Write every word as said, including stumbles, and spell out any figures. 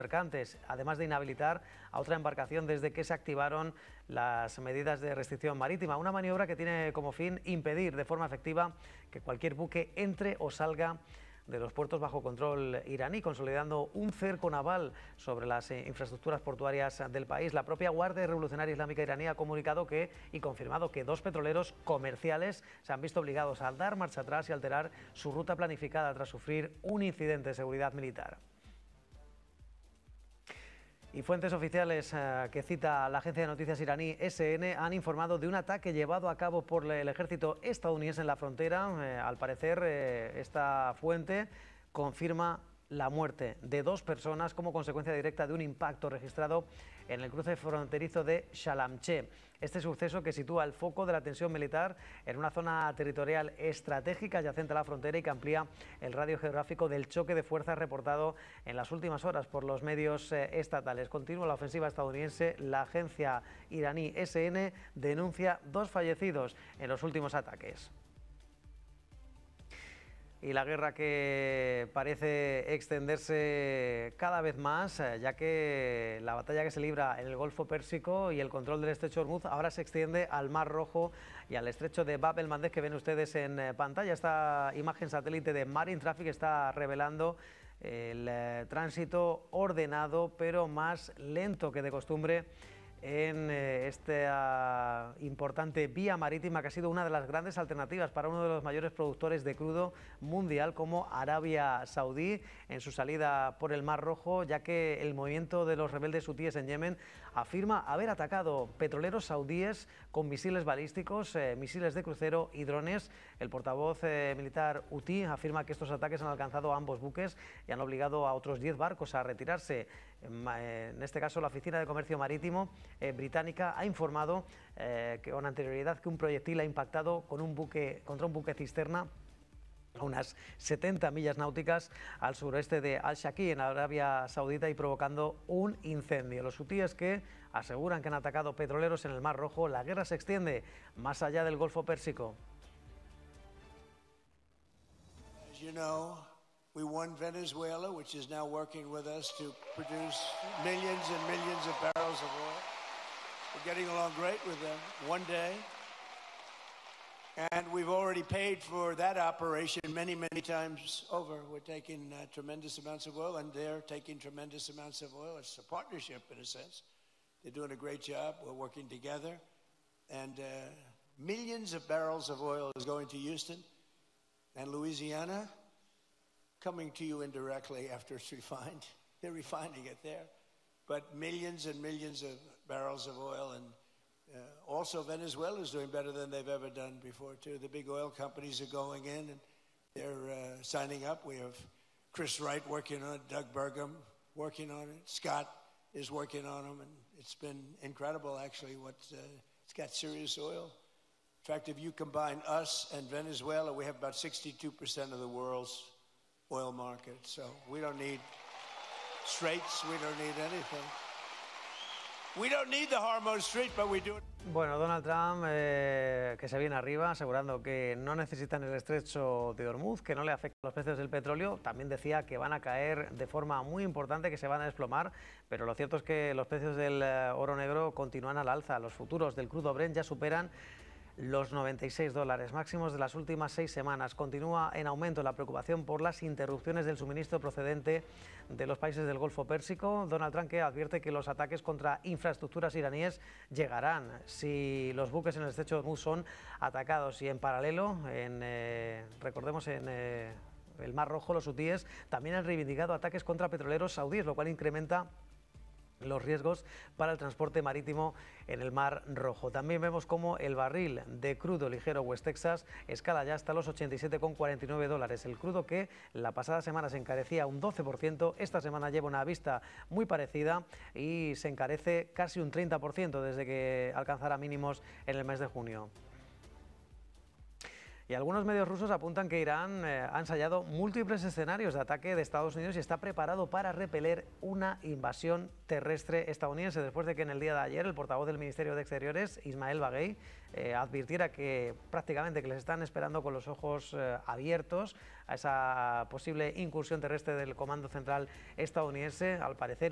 mercantes, además de inhabilitar a otra embarcación desde que se activaron las medidas de restricción marítima. Una maniobra que tiene como fin impedir de forma efectiva que cualquier buque entre o salga de los puertos bajo control iraní, consolidando un cerco naval sobre las eh, infraestructuras portuarias del país. La propia Guardia Revolucionaria Islámica iraní ha comunicado que y confirmado que dos petroleros comerciales se han visto obligados a dar marcha atrás y alterar su ruta planificada tras sufrir un incidente de seguridad militar. Y fuentes oficiales eh, que cita la agencia de noticias iraní S N han informado de un ataque llevado a cabo por el ejército estadounidense en la frontera. Eh, al parecer, eh, esta fuente confirma la muerte de dos personas como consecuencia directa de un impacto registrado en el cruce fronterizo de Shalamche. Este suceso que sitúa el foco de la tensión militar en una zona territorial estratégica adyacente a la frontera y que amplía el radio geográfico del choque de fuerzas reportado en las últimas horas por los medios eh, estatales. Continúa la ofensiva estadounidense. La agencia iraní S N denuncia dos fallecidos en los últimos ataques. Y la guerra que parece extenderse cada vez más, ya que la batalla que se libra en el Golfo Pérsico y el control del estrecho de Hormuz ahora se extiende al Mar Rojo y al estrecho de Bab el-Mandeb que ven ustedes en pantalla. Esta imagen satélite de Marine Traffic está revelando el eh, tránsito ordenado pero más lento que de costumbre en eh, esta importante vía marítima que ha sido una de las grandes alternativas para uno de los mayores productores de crudo mundial como Arabia Saudí en su salida por el Mar Rojo, ya que el movimiento de los rebeldes hutíes en Yemen afirma haber atacado petroleros saudíes con misiles balísticos, eh, misiles de crucero y drones. El portavoz eh, militar hutí afirma que estos ataques han alcanzado a ambos buques y han obligado a otros diez barcos a retirarse. En este caso, la Oficina de Comercio Marítimo eh, británica ha informado eh, que con anterioridad que un proyectil ha impactado con un buque, contra un buque cisterna a unas setenta millas náuticas al suroeste de Al-Shaqi, en Arabia Saudita, y provocando un incendio. Los hutíes, que aseguran que han atacado petroleros en el Mar Rojo, la guerra se extiende más allá del Golfo Pérsico. As you know, we won Venezuela, which is now working with us to produce millions and millions of barrels of oil. We're getting along great with them. One day. And we've already paid for that operation many, many times over. We're taking uh, tremendous amounts of oil, and they're taking tremendous amounts of oil. It's a partnership, in a sense. They're doing a great job. We're working together. And uh, millions of barrels of oil is going to Houston and Louisiana, coming to you indirectly after it's refined. They're refining it there. But millions and millions of barrels of oil. And uh, also Venezuela is doing better than they've ever done before, too. The big oil companies are going in and they're uh, signing up. We have Chris Wright working on it, Doug Burgum working on it, Scott is working on them. And it's been incredible, actually. What, uh, it's got serious oil. In fact, if you combine us and Venezuela, we have about sixty-two percent of the world's oil market. So we don't need straits, we don't need anything. We don't need the Hormuz Strait, but we do it. Bueno, Donald Trump, eh, que se viene arriba, asegurando que no necesitan el estrecho de Hormuz, que no le afecta a los precios del petróleo. También decía que van a caer de forma muy importante, que se van a desplomar, pero lo cierto es que los precios del eh, oro negro continúan al alza. Los futuros del crudo Brent ya superan los noventa y seis dólares máximos de las últimas seis semanas. Continúa en aumento la preocupación por las interrupciones del suministro procedente de los países del Golfo Pérsico. Donald Trump, que advierte que los ataques contra infraestructuras iraníes llegarán si los buques en el estrecho de Hormuz son atacados. Y en paralelo, en, eh, recordemos en eh, el Mar Rojo, los hutíes también han reivindicado ataques contra petroleros saudíes, lo cual incrementa los riesgos para el transporte marítimo en el Mar Rojo. También vemos cómo el barril de crudo ligero West Texas escala ya hasta los ochenta y siete con cuarenta y nueve dólares. El crudo, que la pasada semana se encarecía un doce por ciento, esta semana lleva una vista muy parecida y se encarece casi un treinta por ciento desde que alcanzara mínimos en el mes de junio. Y algunos medios rusos apuntan que Irán eh, ha ensayado múltiples escenarios de ataque de Estados Unidos y está preparado para repeler una invasión terrestre estadounidense, después de que en el día de ayer el portavoz del Ministerio de Exteriores, Ismael Baghei, eh, advirtiera que prácticamente que les están esperando con los ojos eh, abiertos a esa posible incursión terrestre del Comando Central estadounidense. Al parecer,